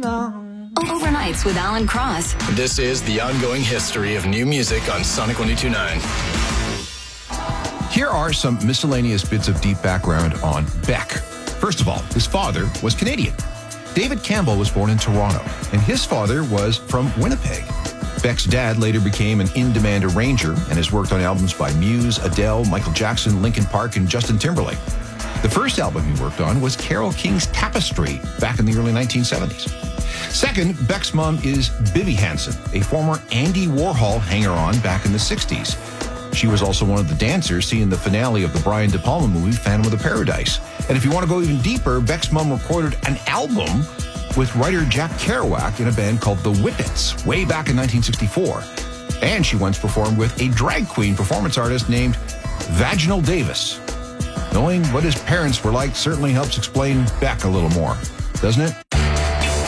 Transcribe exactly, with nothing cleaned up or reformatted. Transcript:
song. Overnights with Alan Cross. This is the ongoing history of new music on Sonic one oh two point nine. Here are some miscellaneous bits of deep background on Beck. First of all, his father was Canadian. David Campbell was born in Toronto, and his father was from Winnipeg. Beck's dad later became an in-demand arranger and has worked on albums by Muse, Adele, Michael Jackson, Linkin Park, and Justin Timberlake. The first album he worked on was Carole King's Tapestry back in the early nineteen seventies. Second, Beck's mom is Bibi Hansen, a former Andy Warhol hanger-on back in the sixties. She was also one of the dancers seen in the finale of the Brian De Palma movie, Phantom of the Paradise. And if you want to go even deeper, Beck's mom recorded an album with writer Jack Kerouac in a band called The Whippets way back in nineteen sixty-four. And she once performed with a drag queen performance artist named Vaginal Davis. Knowing what his parents were like certainly helps explain Beck a little more, doesn't it?